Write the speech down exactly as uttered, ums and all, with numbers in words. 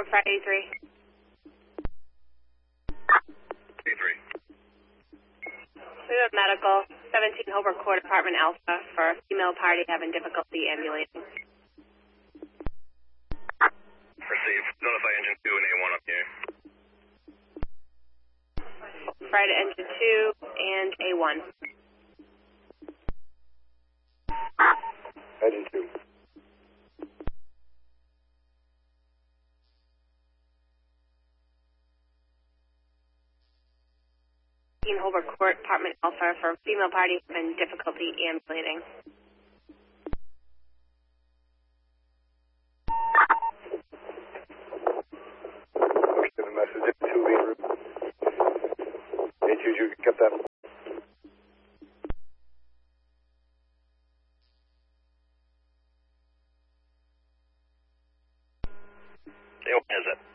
Fred eighty-three. eighty-three. We have medical, seventeen Holbrook Court, Apartment Alpha, for a female party having difficulty ambulating. Received. Notify engine two and A one up here. Fred engine two and A one. Engine two. Holbrook Court, Apartment Alpha, for a female party having difficulty ambulating. Send a message at two leader. H U, you kept that. A one is it?